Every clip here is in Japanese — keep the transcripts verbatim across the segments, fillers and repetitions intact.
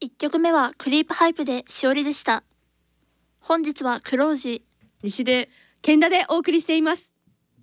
いっきょくめはクリープハイプでしおりでした。本日はクロウジ、 西出、 健太でお送りしています。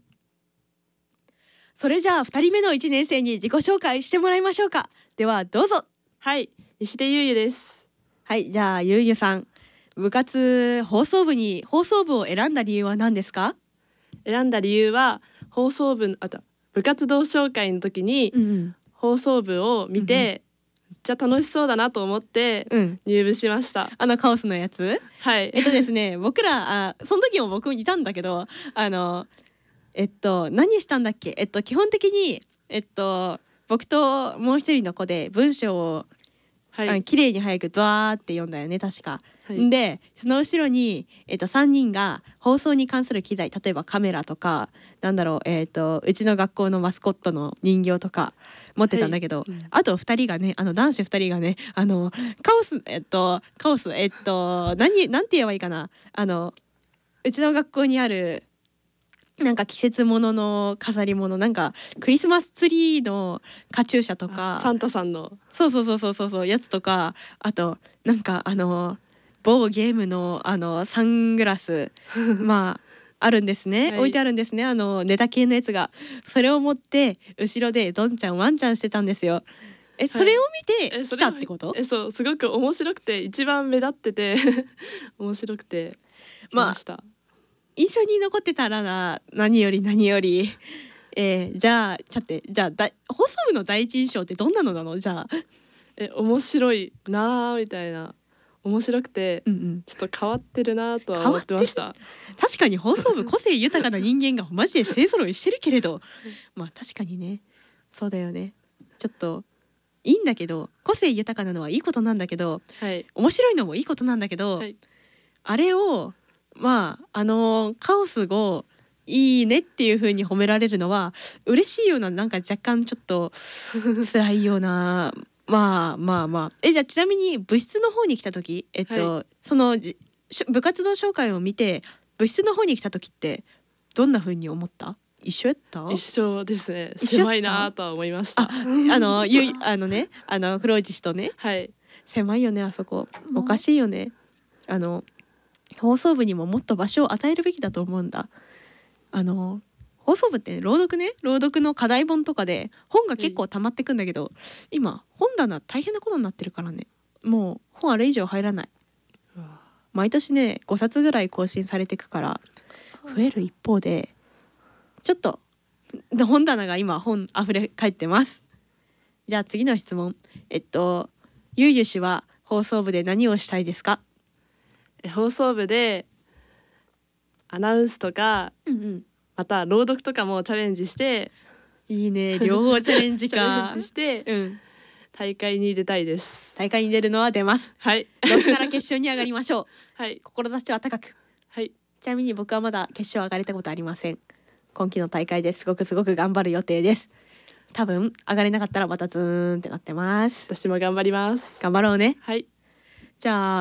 それじゃあふたりめのいちねん生に自己紹介してもらいましょうか。ではどうぞ。 はい、西出ゆうゆです。 はい、じゃあゆうゆさん、部活放送部に放送部を選んだ理由は何ですか？ 選んだ理由は放送部あと部活動紹介の時にうん放送部を見て、うんうん、めっちゃ楽しそうだなと思って入部しました、うん、 あのカオスのやつ。 はいえっとですね僕らあその時も僕いたんだけど、あのえっと何したんだっけ。えっと基本的にえっと僕ともう一人の子で文章を、はい、あ綺麗に早くドワーって読んだよね確か。はい、でその後ろに、えっと、さんにんが放送に関する機材、例えばカメラとかなんだろう、えっと、うちの学校のマスコットの人形とか持ってたんだけど、はいうん、あとふたりがね、あの男子ふたりがね、あのカオスえっとカオスえっと何なんて言えばいいかな、あのうちの学校にあるなんか季節物の飾り物、なんかクリスマスツリーのカチューシャとかサンタさんのそうそうそうそうそうそうやつとか、あとなんかあの某ゲームのあのサングラスまああるんですね、はい、置いてあるんですね、あのネタ系のやつが。それを持って後ろでどんちゃんワンちゃんしてたんですよ。え、はい、それを見て来たってこと？ え、そうすごく面白くて一番目立ってて面白くてまあ印象に残ってたら何より何よりえー、じゃあちょっとじゃあだ放送部の第一印象ってどんなのなの？じゃあえ面白いなーみたいな、面白くて、うんうん、ちょっと変わってるなとは思ってました。 確かに放送部個性豊かな人間がマジで勢ぞろいしてるけれどまあ確かにね、そうだよね。ちょっといいんだけど、個性豊かなのはいいことなんだけど、はい、面白いのもいいことなんだけど、はい、あれをまああのカオスをいいねっていう風に褒められるのは嬉しいような、なんか若干ちょっと辛いようなまあまあまあ。えじゃあちなみに部室の方に来た時、えっと、はい、その部活動紹介を見て部室の方に来た時ってどんな風に思った？一緒やった？ 一緒ですね。狭いなとは思いました。あ、 あのゆあのねあのフロージ氏とね、 はい、 狭いよねあそこ。おかしいよね。あの放送部にももっと場所を与えるべきだと思うんだ。あの放送部って朗読ね、朗読の課題本とかで本が結構溜まってくんだけど、うん、今本棚大変なことになってるからね、もう本あれ以上入らない。毎年ねごさつぐらい更新されてくから増える一方で、ちょっと本棚が今本あふれ返ってます。じゃあ次の質問。えっとゆうゆ氏は放送部で何をしたいですか？ 放送部でアナウンスとか、うんうん、また朗読とかもチャレンジして。 いいね、両方チャレンジかチャレンジして、うん、大会に出たいです。 大会に出るのは出ます。 はい。 ろくから決勝に上がりましょう。 はい。 志は高く。 はい。 ちなみに僕はまだ決勝上がれたことありません。今期の大会ですごくすごく頑張る予定です。多分上がれなかったらまたズーンってなってます。 私も頑張ります。 頑張ろうね。 はい。 じゃあ